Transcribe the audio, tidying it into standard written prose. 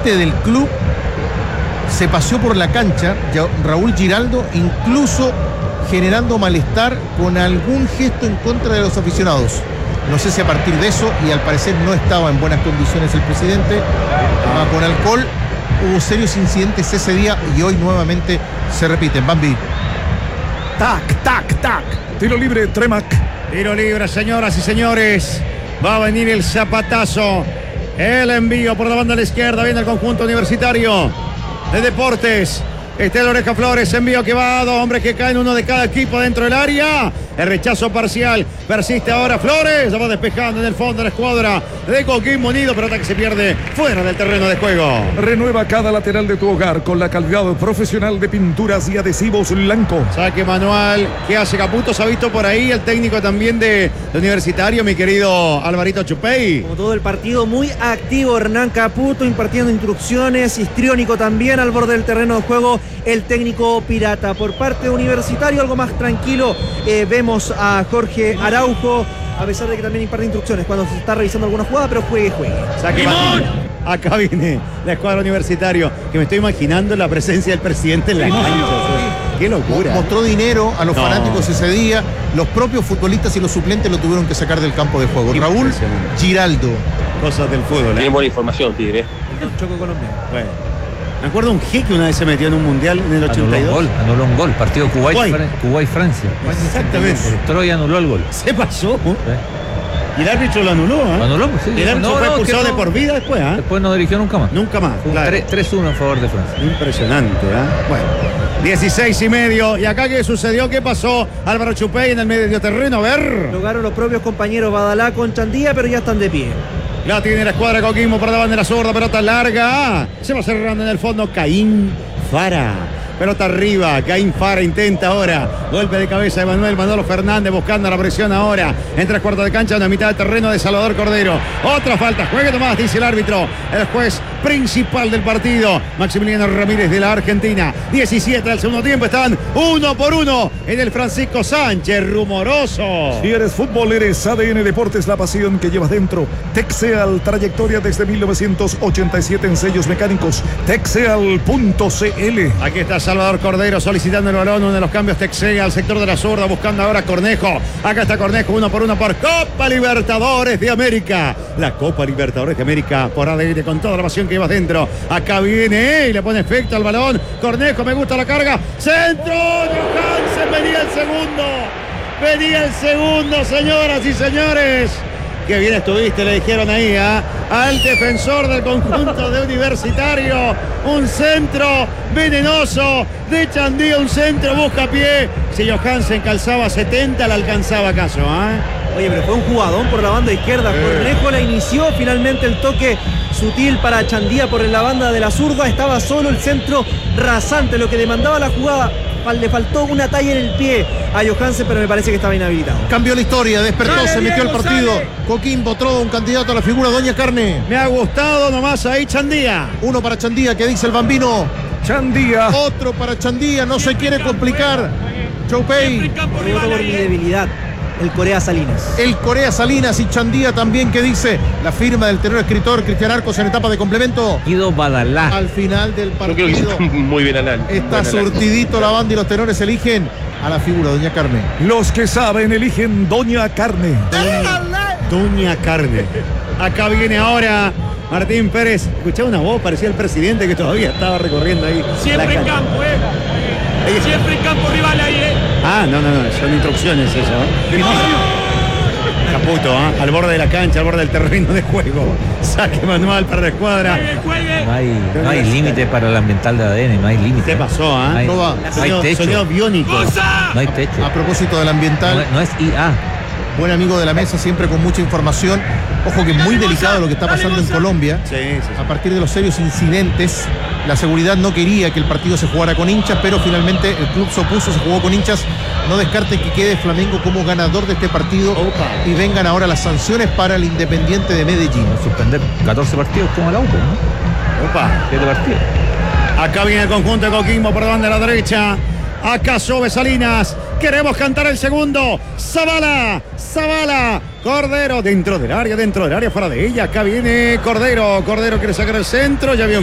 gente del club se paseó por la cancha, Raúl Giraldo, incluso generando malestar con algún gesto en contra de los aficionados. No sé si a partir de eso, y al parecer no estaba en buenas condiciones el presidente, estaba con alcohol. Hubo serios incidentes ese día y hoy nuevamente se repiten. Bambi. Tac, tac, tac. Tiro libre, Tremac. Tiro libre, señoras y señores. Va a venir el zapatazo. El envío por la banda de la izquierda. Viene el conjunto universitario de Deportes. Estel Oreja Flores, envío que va a 2 hombres que caen, uno de cada equipo dentro del área. El rechazo parcial, persiste ahora Flores, la va despejando en el fondo de la escuadra de Coquimbo Unido, pelota que se pierde fuera del terreno de juego. Renueva cada lateral de tu hogar con la calidad profesional de pinturas y adhesivos Blanco. Saque manual que hace Caputo, se ha visto por ahí el técnico también de Universitario, mi querido Alvarito Chupey. Como todo el partido, muy activo Hernán Caputo, impartiendo instrucciones, histriónico también al borde del terreno de juego el técnico pirata. Por parte de Universitario, algo más tranquilo, vemos a Jorge Araujo, a pesar de que también imparte instrucciones cuando se está revisando alguna jugada, pero juegue. Saque manual. Acá viene la escuadra Universitario, que me estoy imaginando la presencia del presidente en la cancha. Qué locura. Mostró dinero a los fanáticos ese día. Los propios futbolistas y los suplentes lo tuvieron que sacar del campo de juego. Raúl Giraldo. Cosas del fútbol. Tiene buena información, Tigre. El choco colombiano. Bueno. Me acuerdo un G que una vez se metió en un mundial en el 82. Anuló un gol, partido Kuwait-Francia. Exactamente. Troy anuló el gol. Se pasó. Y el árbitro lo anuló, ¿eh? Lo anuló, pues sí. Y el árbitro fue expulsado de por vida después, ¿eh? Después no dirigió nunca más. Nunca más. Claro. 3-1 en favor de Francia. Impresionante, ¿eh? Bueno, 16:30. ¿Y acá qué sucedió? ¿Qué pasó? Álvaro Chupey en el medio terreno, a ver. Lograron los propios compañeros Badalá con Chandía, pero ya están de pie. La tiene la escuadra de Coquimbo por la bandera zurda, pelota larga. Se va cerrando en el fondo Caín Fara. Pelota arriba, Caín Fara intenta ahora. Golpe de cabeza de Manolo Fernández buscando la presión ahora. En 3/4 de cancha, en la mitad del terreno de Salvador Cordero. Otra falta, juegue nomás, dice el árbitro. El juez principal del partido, Maximiliano Ramírez de la Argentina. 17 del segundo tiempo, están 1-1 en el Francisco Sánchez, rumoroso. Si eres fútbol, eres ADN Deportes, la pasión que llevas dentro. Texeal, trayectoria desde 1987 en sellos mecánicos. Texeal.cl. Aquí está Salvador Cordero solicitando el balón, uno de los cambios Texeal al sector de la zurda, buscando ahora Cornejo. Acá está Cornejo, 1-1 por Copa Libertadores de América. La Copa Libertadores de América por ADN con toda la pasión que llevas dentro. Acá viene y le pone efecto al balón. Cornejo, me gusta la carga. Centro, Johansen, venía el segundo, señoras y señores. Qué bien estuviste, le dijeron ahí al defensor del conjunto de Universitario. Un centro venenoso de Chandía, un centro buscapié. Si Johansen calzaba 70, la alcanzaba acaso, Oye, pero fue un jugadón por la banda izquierda. Cornejo la inició, finalmente el toque sutil para Chandía por la banda de la zurda. Estaba solo, el centro rasante, lo que demandaba la jugada. Le faltó una talla en el pie a Johansen, pero me parece que estaba inhabilitado. Cambió la historia, despertó, se metió al partido. Coquimbo, Trodo, un candidato a la figura, Doña Carne. Me ha gustado nomás ahí Chandía. Uno para Chandía, que dice el Bambino. Chandía. Otro para Chandía, no se quiere complicar. Chupey. Voto por mi debilidad. El Corea Salinas. El Corea Salinas y Chandía también, que dice la firma del tenor escritor Cristian Arcos en etapa de complemento. Guido Badalá. Al final del partido. Yo creo que muy bien Está surtidito la banda y los tenores eligen a la figura, Doña Carne. Los que saben eligen Doña Carne. Doña Carne. Acá viene ahora Martín Pérez. Escuchaba una voz, parecía el presidente que todavía estaba recorriendo ahí. Siempre en campo, Siempre en campo rival ahí, No, son instrucciones eso. Caputo, al borde de la cancha, al borde del terreno de juego. Saque manual para la escuadra. No hay límite para el ambiental de ADN, no hay límite. ¿Qué pasó, No hay techo. Sonido biónico. No hay techo. A propósito del ambiental. No es IA. Buen amigo de la mesa, siempre con mucha información. Ojo que muy delicado lo que está pasando en Colombia. Sí. A partir de los serios incidentes, la seguridad no quería que el partido se jugara con hinchas, pero finalmente el club se opuso, se jugó con hinchas. No descarte que quede Flamengo como ganador de este partido. Y vengan ahora las sanciones para el Independiente de Medellín. Suspender 14 partidos como el auto, ¿no? 7 partidos. Acá viene el conjunto de Coquimbo por banda de la derecha. Acá sube Salinas. Queremos cantar el segundo. Zavala. Cordero dentro del área, fuera de ella. Acá viene Cordero. Cordero quiere sacar el centro. Ya vio